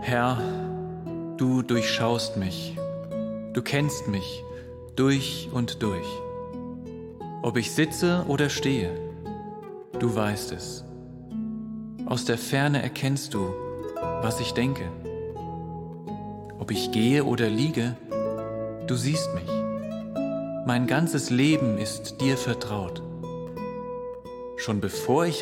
Herr, du durchschaust mich, du kennst mich durch und durch. Ob ich sitze oder stehe, du weißt es. Aus der Ferne erkennst du, was ich denke. Ob ich gehe oder liege, du siehst mich. Mein ganzes Leben ist dir vertraut. Schon bevor ich